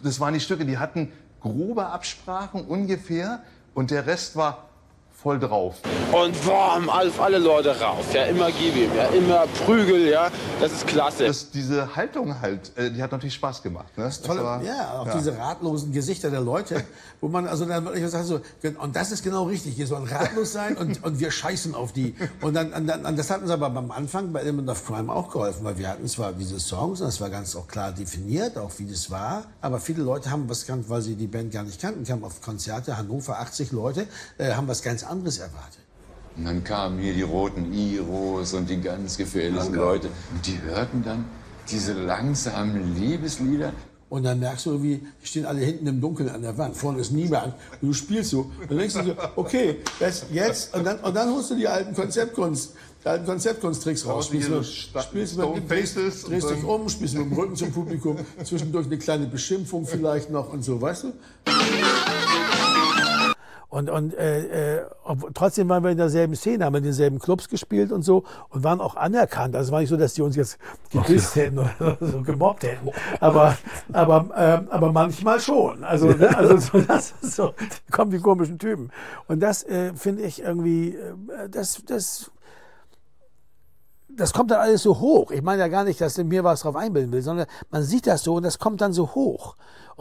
das waren die Stücke, die hatten grobe Absprachen ungefähr und der Rest war voll drauf. Und boom, auf alle Leute rauf, ja, immer gib ihm, ja, immer Prügel, ja, das ist klasse. Diese Haltung halt, die hat natürlich Spaß gemacht. Ne? Das Tolle, auch diese ratlosen Gesichter der Leute, wo man also dann wirklich sagt so, und das ist genau richtig, wir sollen ratlos sein und wir scheißen auf die. Und dann das hat uns aber beim Anfang bei Element of Crime auch geholfen, weil wir hatten zwar diese Songs, und das war ganz auch klar definiert, auch wie das war, aber viele Leute haben was gekannt, weil sie die Band gar nicht kannten, kamen auf Konzerte, Hannover, 80 Leute, haben was ganz anderes erwartet. Und dann kamen hier die roten Iros und die ganz gefährlichen Leute. Und die hörten dann diese langsamen Liebeslieder. Und dann merkst du, wie die stehen alle hinten im Dunkeln an der Wand. Vorne ist niemand. Und du spielst so. Und dann denkst du so, okay, jetzt. Und dann holst du die alten Konzeptkunsttricks raus. Drehst dich um, spielst mit dem Rücken zum Publikum. Zwischendurch eine kleine Beschimpfung vielleicht noch und so, weißt du? Und trotzdem waren wir in derselben Szene, haben in denselben Clubs gespielt und so und waren auch anerkannt. Also es war nicht so, dass die uns jetzt gedisst hätten oder so gemobbt hätten. Aber manchmal schon. Also so, das ist so, kommen die komischen Typen. Und das finde ich irgendwie, das kommt dann alles so hoch. Ich meine ja gar nicht, dass mir was drauf einbilden will, sondern man sieht das so und das kommt dann so hoch.